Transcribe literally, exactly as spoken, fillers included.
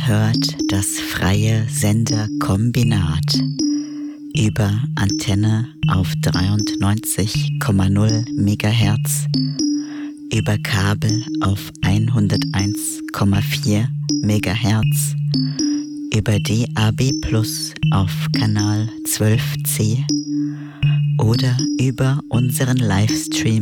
hört das freie Senderkombinat über Antenne auf dreiundneunzig Komma null Megahertz, über Kabel auf hunderteins Komma vier Megahertz, über D A B Plus auf Kanal zwölf C oder über unseren Livestream